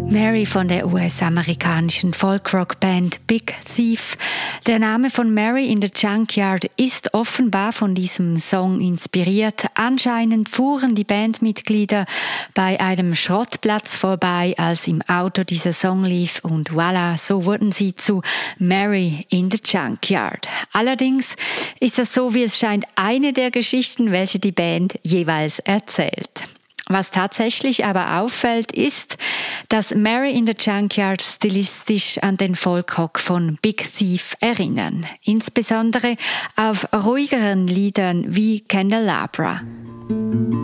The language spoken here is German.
Mary von der US-amerikanischen Folk-Rock-Band Big Thief. Der Name von Mary in the Junkyard ist offenbar von diesem Song inspiriert. Anscheinend fuhren die Bandmitglieder bei einem Schrottplatz vorbei, als im Auto dieser Song lief, und voilà, so wurden sie zu Mary in the Junkyard. Allerdings ist das, so wie es scheint, eine der Geschichten, welche die Band jeweils erzählt. Was tatsächlich aber auffällt, ist, dass Mary in the Junkyard stilistisch an den Folkrock von Big Thief erinnern. Insbesondere auf ruhigeren Liedern wie Candelabra.